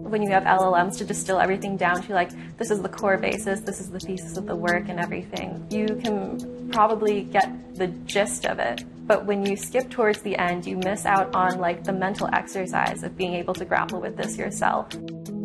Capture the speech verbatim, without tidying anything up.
when you have L L Ms to distill everything down to like, this is the core basis, this is the thesis of the work and everything, you can probably get the gist of it. But when you skip towards the end, you miss out on like the mental exercise of being able to grapple with this yourself.